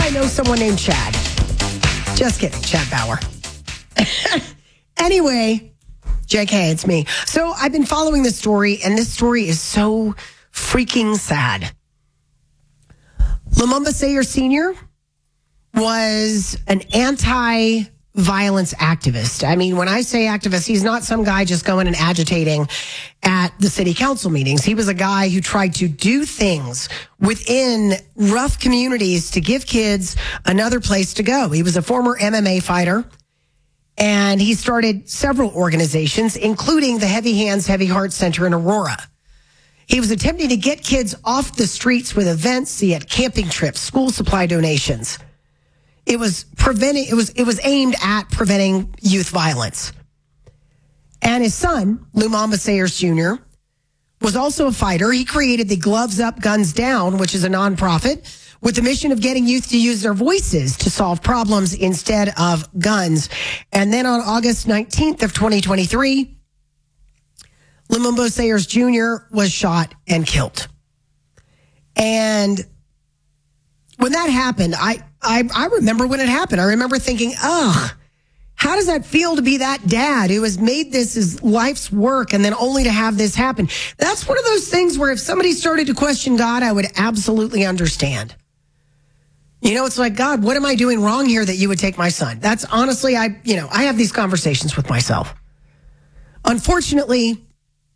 I know someone named Chad. Just kidding, Chad Bauer. Anyway, JK, it's me. So I've been following this story, and this story is so freaking sad. Lumumba Sayer Sr. was an anti-violence activist. I mean, when I say activist, he's not some guy just going and agitating at the city council meetings. He was a guy who tried to do things within rough communities to give kids another place to go. He was a former MMA fighter, and he started several organizations, including the Heavy Hands, Heavy Heart Center in Aurora. He was attempting to get kids off the streets with events. He had camping trips, school supply donations. It was aimed at preventing youth violence. And his son, Lumumba Sayers Jr., was also a fighter. He created the Gloves Up, Guns Down, which is a nonprofit with the mission of getting youth to use their voices to solve problems instead of guns. And then on August 19th of 2023, Lumumba Sayers Jr. was shot and killed. And when that happened, I remember when it happened. I remember thinking, ugh, how does that feel to be that dad who has made this his life's work and then only to have this happen? That's one of those things where if somebody started to question God, I would absolutely understand. You know, it's like, God, what am I doing wrong here that you would take my son? That's honestly, I have these conversations with myself. Unfortunately,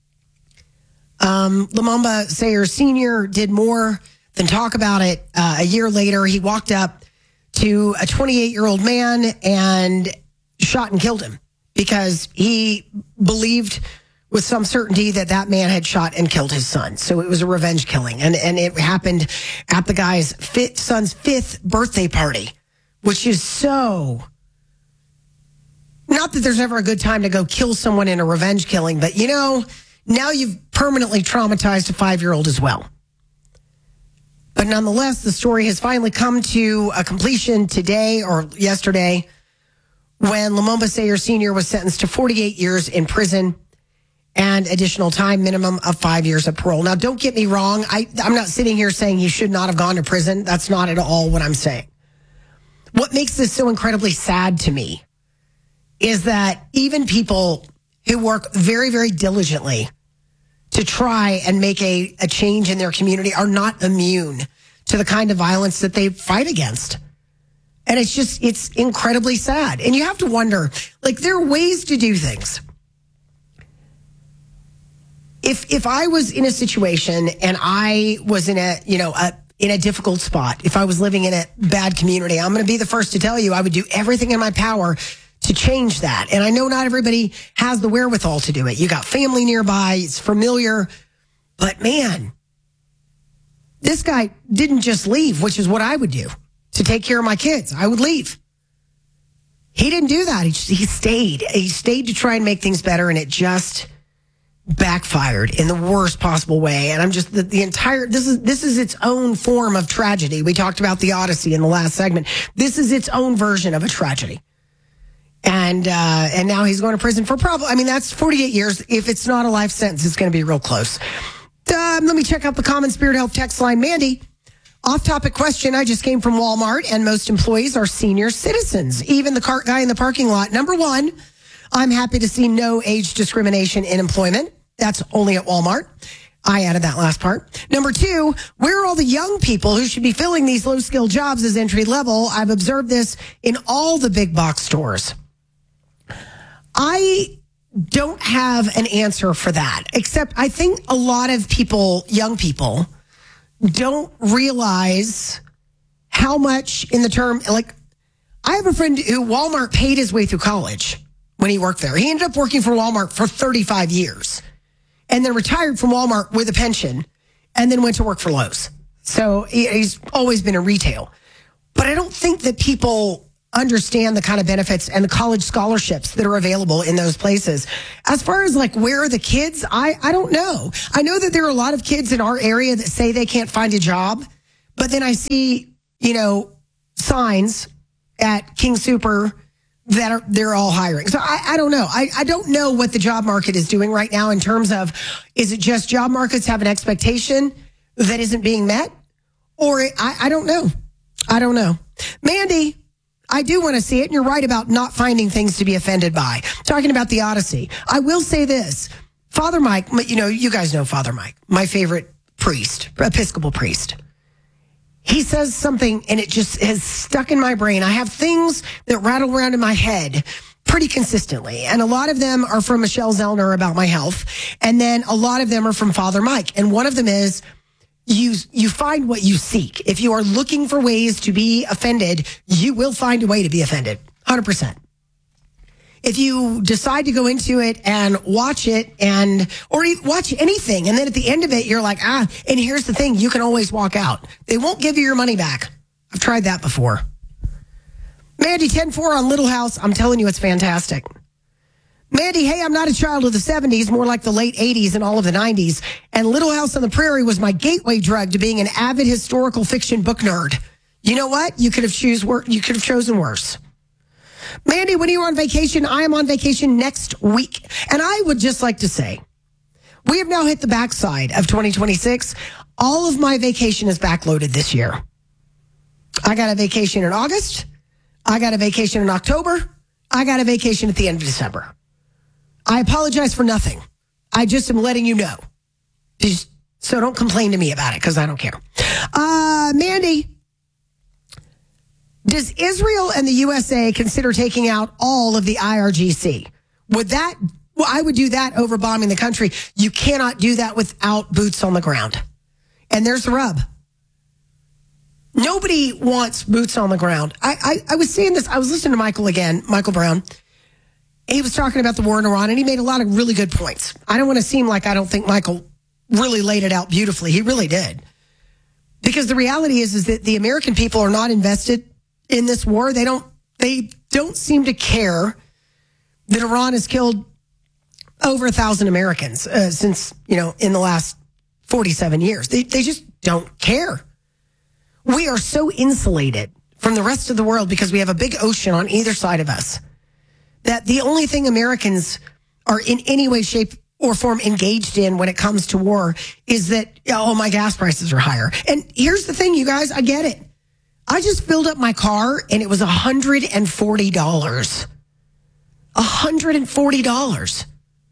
Lumumba Sayers Sr. did more than talk about it. A year later, he walked up to a 28-year-old man and shot and killed him because he believed with some certainty that man had shot and killed his son. So it was a revenge killing. And it happened at the guy's son's 5th birthday party, which is so... Not that there's ever a good time to go kill someone in a revenge killing, but now you've permanently traumatized a 5-year-old as well. But nonetheless, the story has finally come to a completion today or yesterday when Lumumba Sayers Sr. was sentenced to 48 years in prison and additional time minimum of 5 years of parole. Now, don't get me wrong. I'm not sitting here saying he should not have gone to prison. That's not at all what I'm saying. What makes this so incredibly sad to me is that even people who work very, very diligently to try and make a change in their community are not immune to the kind of violence that they fight against. And it's incredibly sad. And you have to wonder, there are ways to do things. If I was in a situation and I was in a difficult spot, if I was living in a bad community, I'm going to be the first to tell you I would do everything in my power to change that. And I know not everybody has the wherewithal to do it. You got family nearby, it's familiar, but man, this guy didn't just leave, which is what I would do to take care of my kids. I would leave. He didn't do that. He stayed. He stayed to try and make things better, and it just backfired in the worst possible way. And I'm just the entire this is its own form of tragedy. We talked about the Odyssey in the last segment. This is its own version of a tragedy. And now he's going to prison for that's 48 years. If it's not a life sentence, it's going to be real close. Let me check out the Common Spirit Health text line. Mandy, off-topic question. I just came from Walmart, and most employees are senior citizens. Even the cart guy in the parking lot. Number one, I'm happy to see no age discrimination in employment. That's only at Walmart. I added that last part. Number two, where are all the young people who should be filling these low-skilled jobs as entry level? I've observed this in all the big box stores. I don't have an answer for that, except I think a lot of people, young people, don't realize how much in the term, I have a friend who Walmart paid his way through college when he worked there. He ended up working for Walmart for 35 years and then retired from Walmart with a pension and then went to work for Lowe's. So he's always been in retail. But I don't think that people understand the kind of benefits and the college scholarships that are available in those places. As far as where are the kids, I don't know. I know that there are a lot of kids in our area that say they can't find a job, but then I see, signs at King Super that they're all hiring. So I don't know. I don't know what the job market is doing right now in terms of, is it just job markets have an expectation that isn't being met? Or I don't know. I don't know. Mandy, I do want to see it, and you're right about not finding things to be offended by. Talking about the Odyssey. I will say this. Father Mike, you guys know Father Mike, my favorite priest, Episcopal priest. He says something, and it just has stuck in my brain. I have things that rattle around in my head pretty consistently. And a lot of them are from Michelle Zellner about my health. And then a lot of them are from Father Mike. And one of them is, you find what you seek. If you are looking for ways to be offended, you will find a way to be offended. 100%. If you decide to go into it and watch it or watch anything, and then at the end of it, you're like, and here's the thing, you can always walk out. They won't give you your money back. I've tried that before. Mandy, 10-4 on Little House. I'm telling you, it's fantastic. Mandy, hey, I'm not a child of the 70s, more like the late 80s and all of the 90s. And Little House on the Prairie was my gateway drug to being an avid historical fiction book nerd. You know what? You could have chosen worse. Mandy, when are you on vacation? I am on vacation next week. And I would just like to say, we have now hit the backside of 2026. All of my vacation is backloaded this year. I got a vacation in August. I got a vacation in October. I got a vacation at the end of December. I apologize for nothing. I just am letting you know. So don't complain to me about it because I don't care. Mandy, does Israel and the USA consider taking out all of the IRGC? I would do that over bombing the country. You cannot do that without boots on the ground. And there's the rub. Nobody wants boots on the ground. I was saying this. I was listening to Michael Brown. He was talking about the war in Iran, and he made a lot of really good points. I don't want to seem like I don't think Michael really laid it out beautifully. He really did. Because the reality is that the American people are not invested in this war. They don't seem to care that Iran has killed over 1,000 Americans since, in the last 47 years. They just don't care. We are so insulated from the rest of the world because we have a big ocean on either side of us that the only thing Americans are in any way, shape, or form engaged in when it comes to war is that, my gas prices are higher. And here's the thing, you guys, I get it. I just filled up my car and it was $140. $140.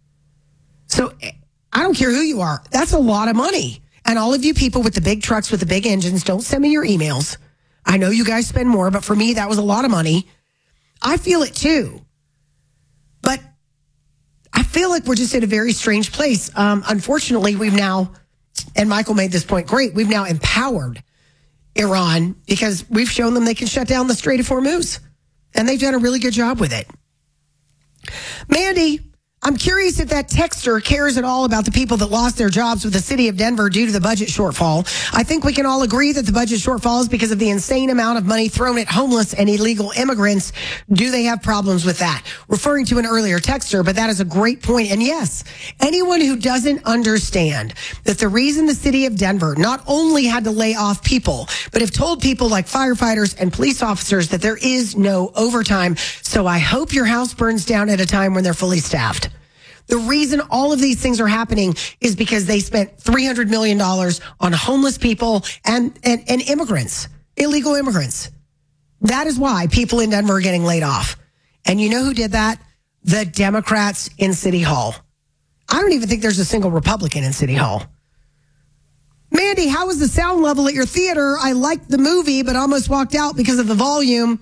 So I don't care who you are. That's a lot of money. And all of you people with the big trucks with the big engines, don't send me your emails. I know you guys spend more, but for me, that was a lot of money. I feel it too. But I feel like we're just in a very strange place. Unfortunately, we've now, and Michael made this point great, we've now empowered Iran because we've shown them they can shut down the Strait of Hormuz. And they've done a really good job with it. Mandy, I'm curious if that texter cares at all about the people that lost their jobs with the city of Denver due to the budget shortfall. I think we can all agree that the budget shortfall is because of the insane amount of money thrown at homeless and illegal immigrants. Do they have problems with that? Referring to an earlier texter, but that is a great point. And yes, anyone who doesn't understand that the reason the city of Denver not only had to lay off people, but have told people like firefighters and police officers that there is no overtime. So I hope your house burns down at a time when they're fully staffed. The reason all of these things are happening is because they spent $300 million on homeless people and immigrants, illegal immigrants. That is why people in Denver are getting laid off. And you know who did that? The Democrats in City Hall. I don't even think there's a single Republican in City Hall. Mandy, how was the sound level at your theater? I liked the movie, but almost walked out because of the volume.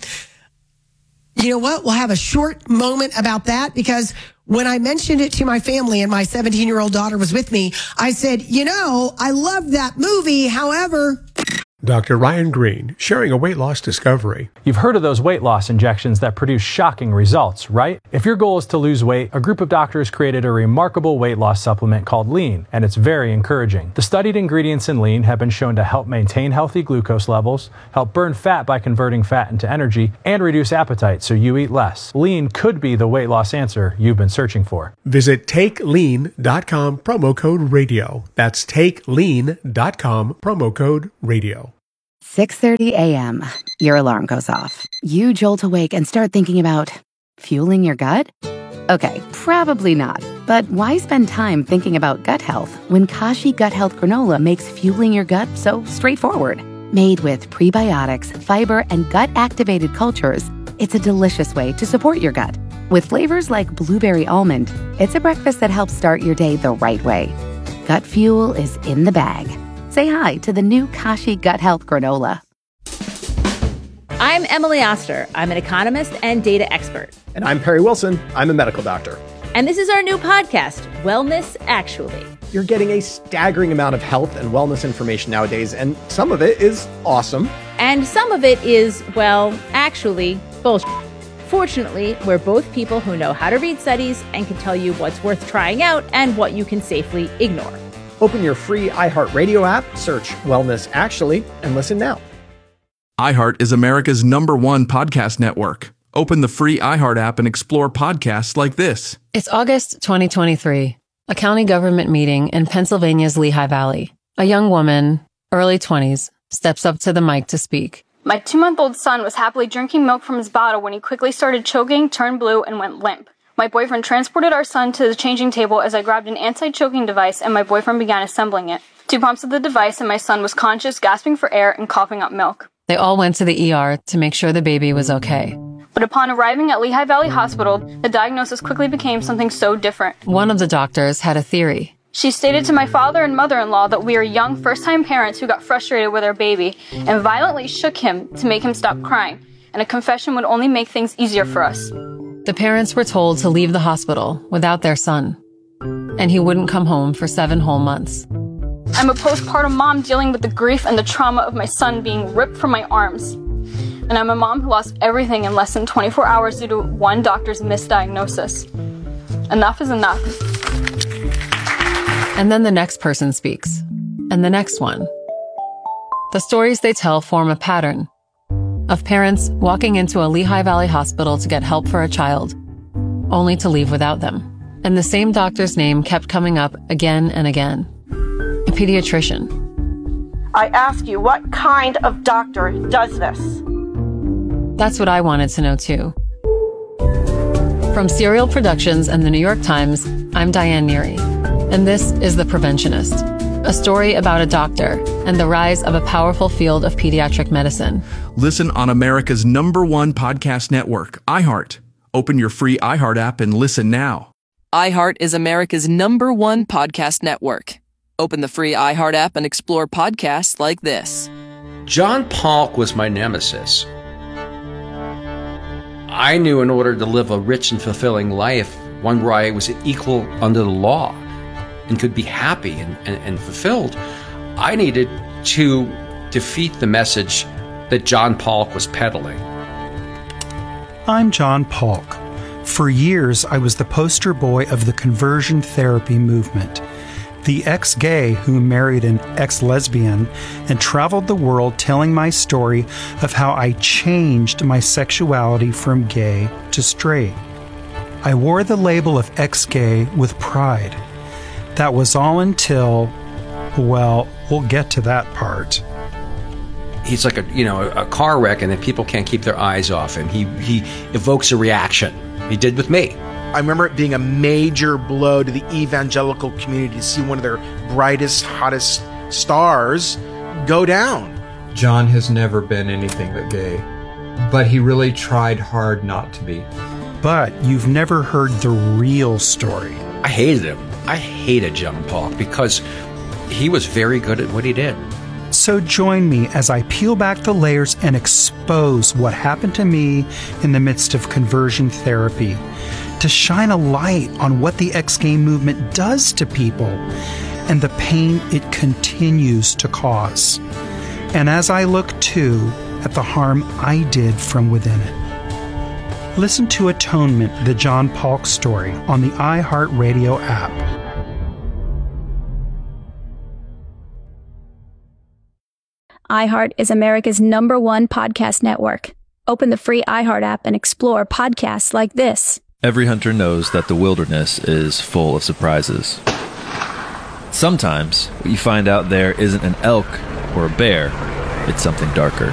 You know what? We'll have a short moment about that because when I mentioned it to my family and my 17-year-old daughter was with me, I said, I loved that movie. However, Dr. Ryan Green, sharing a weight loss discovery. You've heard of those weight loss injections that produce shocking results, right? If your goal is to lose weight, a group of doctors created a remarkable weight loss supplement called Lean, and it's very encouraging. The studied ingredients in Lean have been shown to help maintain healthy glucose levels, help burn fat by converting fat into energy, and reduce appetite so you eat less. Lean could be the weight loss answer you've been searching for. Visit TakeLean.com, promo code radio. That's TakeLean.com, promo code radio. 6:30 a.m. Your alarm goes off. You jolt awake and start thinking about fueling your gut? Okay, probably not. But why spend time thinking about gut health when Kashi Gut Health Granola makes fueling your gut so straightforward? Made with prebiotics, fiber, and gut-activated cultures, it's a delicious way to support your gut. With flavors like blueberry almond, it's a breakfast that helps start your day the right way. Gut Fuel is in the bag. Say hi to the new Kashi Gut Health Granola. I'm Emily Oster. I'm an economist and data expert. And I'm Perry Wilson. I'm a medical doctor. And this is our new podcast, Wellness Actually. You're getting a staggering amount of health and wellness information nowadays, and some of it is awesome. And some of it is, well, actually, bullshit. Fortunately, we're both people who know how to read studies and can tell you what's worth trying out and what you can safely ignore. Open your free iHeartRadio app, search Wellness Actually, and listen now. iHeart is America's #1 podcast network. Open the free iHeart app and explore podcasts like this. It's August 2023, a county government meeting in Pennsylvania's Lehigh Valley. A young woman, early 20s, steps up to the mic to speak. My 2-month-old son was happily drinking milk from his bottle when he quickly started choking, turned blue, and went limp. My boyfriend transported our son to the changing table as I grabbed an anti-choking device and my boyfriend began assembling it. 2 pumps of the device and my son was conscious, gasping for air, and coughing up milk. They all went to the ER to make sure the baby was okay. But upon arriving at Lehigh Valley Hospital, the diagnosis quickly became something so different. One of the doctors had a theory. She stated to my father and mother-in-law that we are young first-time parents who got frustrated with our baby and violently shook him to make him stop crying, and a confession would only make things easier for us. The parents were told to leave the hospital without their son, and he wouldn't come home for 7 whole months. I'm a postpartum mom dealing with the grief and the trauma of my son being ripped from my arms. And I'm a mom who lost everything in less than 24 hours due to one doctor's misdiagnosis. Enough is enough. And then the next person speaks, and the next one. The stories they tell form a pattern of parents walking into a Lehigh Valley hospital to get help for a child, only to leave without them. And the same doctor's name kept coming up again and again. A pediatrician. I ask you, what kind of doctor does this? That's what I wanted to know too. From Serial Productions and the New York Times, I'm Diane Neary. And this is The Preventionist, a story about a doctor and the rise of a powerful field of pediatric medicine. Listen on America's #1 podcast network, iHeart. Open your free iHeart app and listen now. iHeart is America's #1 podcast network. Open the free iHeart app and explore podcasts like this. John Polk was my nemesis. I knew in order to live a rich and fulfilling life, one where I was equal under the law and could be happy and fulfilled, I needed to defeat the message that John Polk was peddling. I'm John Polk. For years, I was the poster boy of the conversion therapy movement. The ex-gay who married an ex-lesbian and traveled the world telling my story of how I changed my sexuality from gay to straight. I wore the label of ex-gay with pride. That was all until, well, we'll get to that part. He's like a car wreck, and then people can't keep their eyes off him. He evokes a reaction. He did with me. I remember it being a major blow to the evangelical community to see one of their brightest, hottest stars go down. John has never been anything but gay, but he really tried hard not to be. But you've never heard the real story. I hated him. I hated John Polk because he was very good at what he did. So join me as I peel back the layers and expose what happened to me in the midst of conversion therapy, to shine a light on what the ex-gay movement does to people and the pain it continues to cause. And as I look too at the harm I did from within it. Listen to Atonement, the John Polk story on the iHeartRadio app. iHeart is America's #1 podcast network. Open the free iHeart app and explore podcasts like this. Every hunter knows that the wilderness is full of surprises. Sometimes what you find out there isn't an elk or a bear, it's something darker.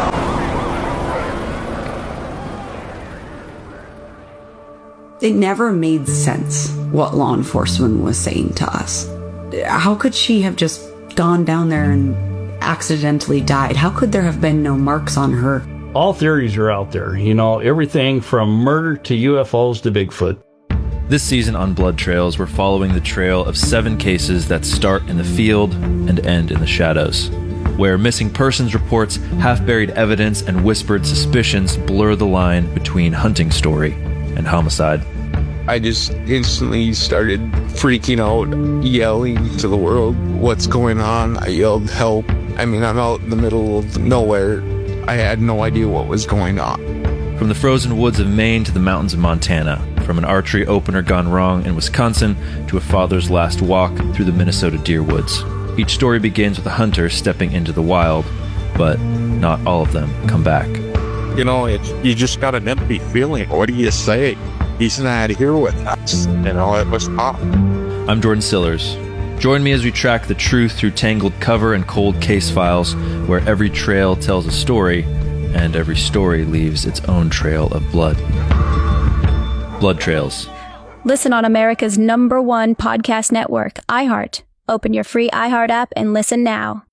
It never made sense what law enforcement was saying to us. How could she have just gone down there and accidentally died? How could there have been no marks on her? All theories are out there, everything from murder to UFOs to Bigfoot. This season on Blood Trails, we're following the trail of 7 cases that start in the field and end in the shadows, where missing persons reports, half-buried evidence, and whispered suspicions blur the line between hunting story and homicide. I just instantly started freaking out, yelling to the world, "What's going on?" I yelled, "Help." I'm out in the middle of nowhere. I had no idea what was going on. From the frozen woods of Maine to the mountains of Montana, from an archery opener gone wrong in Wisconsin to a father's last walk through the Minnesota deer woods. Each story begins with a hunter stepping into the wild, but not all of them come back. You just got an empty feeling. What do you say? He's not here with us. It was tough. I'm Jordan Sillers. Join me as we track the truth through tangled cover and cold case files, where every trail tells a story, and every story leaves its own trail of blood. Blood Trails. Listen on America's #1 podcast network, iHeart. Open your free iHeart app and listen now.